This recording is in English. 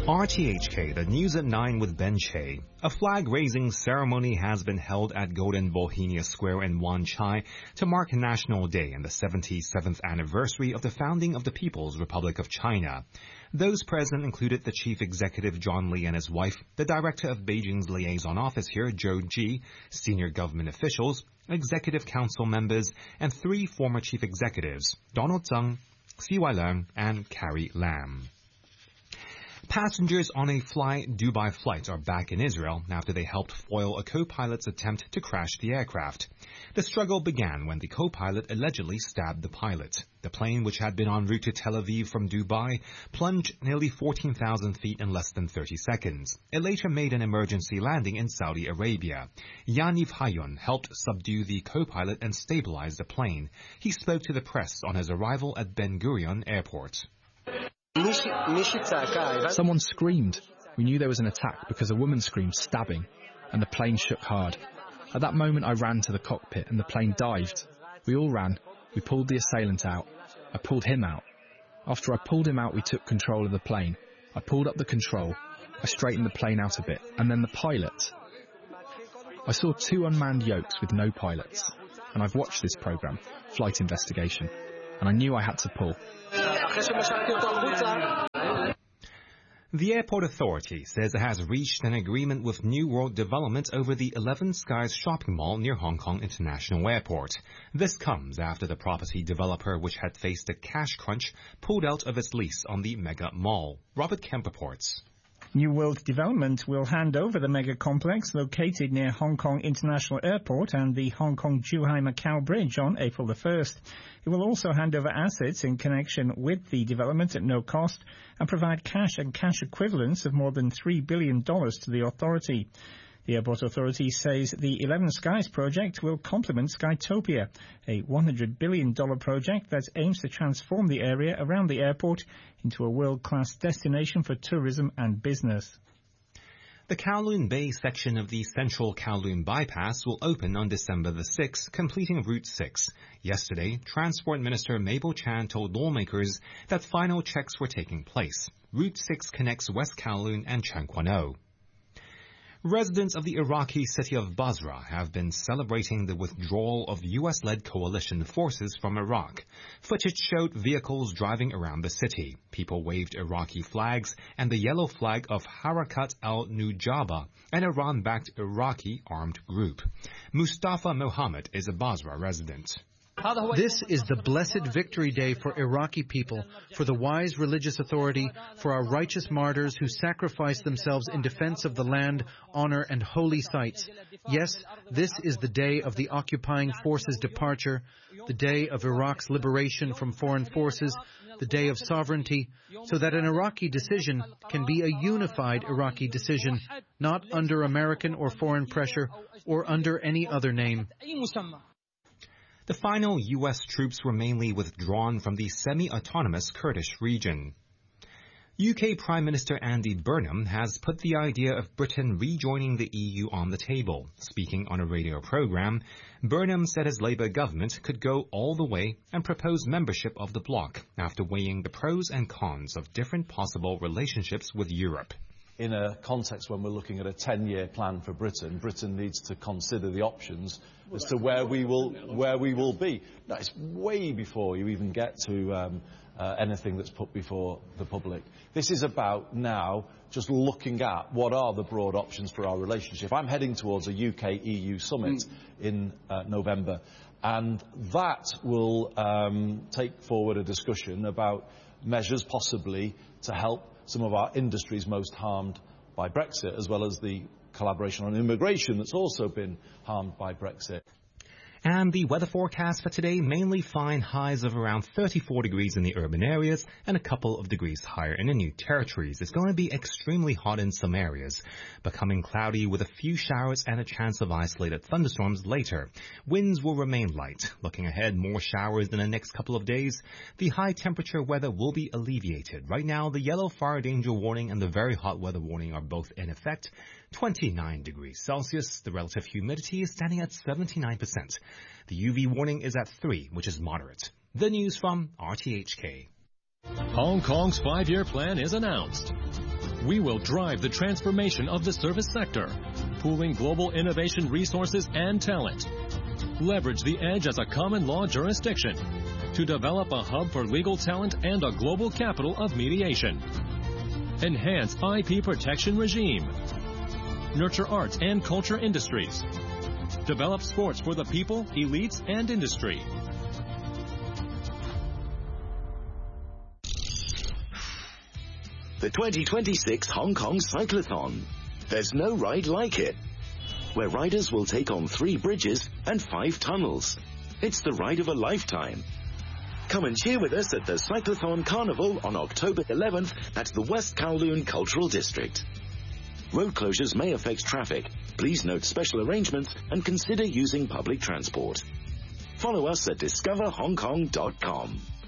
RTHK, the news at 9 with Ben Che. A flag-raising ceremony has been held at Golden Bohemia Square in Wan Chai to mark National Day and the 77th anniversary of the founding of the People's Republic of China. Those present included the Chief Executive John Lee and his wife, the Director of Beijing's Liaison Office here, Zhou Ji, senior government officials, Executive Council members, and 3 former Chief Executives, Donald Tsang, CY Leung, and Carrie Lam. Passengers on a Fly Dubai flight are back in Israel after they helped foil a co-pilot's attempt to crash the aircraft. The struggle began when the co-pilot allegedly stabbed the pilot. The plane, which had been en route to Tel Aviv from Dubai, plunged nearly 14,000 feet in less than 30 seconds. It later made an emergency landing in Saudi Arabia. Yaniv Hayun helped subdue the co-pilot and stabilize the plane. He spoke to the press on his arrival at Ben Gurion Airport. Someone screamed. We knew there was an attack because a woman screamed stabbing, and the plane shook hard. At that moment I ran to the cockpit and the plane dived. We all ran. We pulled the assailant out. I pulled him out. After I pulled him out, we took control of the plane. I pulled up the control. I straightened the plane out a bit, and then the pilot. I saw 2 unmanned yokes with no pilots, and I've watched this program, Flight Investigation, and I knew I had to pull. The airport authority says it has reached an agreement with New World Development over the 11 Skies shopping mall near Hong Kong International Airport. This comes after the property developer, which had faced a cash crunch, pulled out of its lease on the mega mall. Robert Kemp reports. New World Development will hand over the mega complex located near Hong Kong International Airport and the Hong Kong-Zhuhai-Macau Bridge on April the 1st. It will also hand over assets in connection with the development at no cost and provide cash and cash equivalents of more than $3 billion to the authority. The Airport Authority says the 11 Skies project will complement Skytopia, a $100 billion project that aims to transform the area around the airport into a world-class destination for tourism and business. The Kowloon Bay section of the Central Kowloon Bypass will open on December the 6th, completing Route 6. Yesterday, Transport Minister Mabel Chan told lawmakers that final checks were taking place. Route 6 connects West Kowloon and Chang Kwan O. Residents of the Iraqi city of Basra have been celebrating the withdrawal of U.S.-led coalition forces from Iraq. Footage showed vehicles driving around the city. People waved Iraqi flags and the yellow flag of Harakat al-Nujaba, an Iran-backed Iraqi armed group. Mustafa Mohammed is a Basra resident. This is the blessed victory day for Iraqi people, for the wise religious authority, for our righteous martyrs who sacrificed themselves in defense of the land, honor, and holy sites. Yes, this is the day of the occupying forces' departure, the day of Iraq's liberation from foreign forces, the day of sovereignty, so that an Iraqi decision can be a unified Iraqi decision, not under American or foreign pressure, or under any other name. The final U.S. troops were mainly withdrawn from the semi-autonomous Kurdish region. UK Prime Minister Andy Burnham has put the idea of Britain rejoining the EU on the table. Speaking on a radio program, Burnham said his Labour government could go all the way and propose membership of the bloc after weighing the pros and cons of different possible relationships with Europe. In a context when we're looking at a 10-year plan for Britain, Britain needs to consider the options as to where we will be. Now, it's way before you even get to anything that's put before the public. This is about now just looking at what are the broad options for our relationship. I'm heading towards a UK-EU summit in November, and that will take forward a discussion about measures possibly to help some of our industries most harmed by Brexit, as well as the collaboration on immigration that's also been harmed by Brexit. And the weather forecast for today, mainly fine highs of around 34 degrees in the urban areas and a couple of degrees higher in the New Territories. It's going to be extremely hot in some areas, becoming cloudy with a few showers and a chance of isolated thunderstorms later. Winds will remain light. Looking ahead, more showers in the next couple of days. The high temperature weather will be alleviated. Right now, the yellow fire danger warning and the very hot weather warning are both in effect. 29 degrees Celsius. The relative humidity is standing at 79%. The UV warning is at 3, which is moderate. The news from RTHK. Hong Kong's 5-year plan is announced. We will drive the transformation of the service sector, pooling global innovation resources and talent. Leverage the edge as a common law jurisdiction to develop a hub for legal talent and a global capital of mediation. Enhance IP protection regime. Nurture arts and culture industries. Develop sports for the people, elites, and industry. The 2026 Hong Kong Cyclothon. There's no ride like it, where riders will take on 3 bridges and 5 tunnels. It's the ride of a lifetime. Come and cheer with us at the Cyclothon Carnival on October 11th at the West Kowloon Cultural District. Road closures may affect traffic. Please note special arrangements and consider using public transport. Follow us at discoverhongkong.com.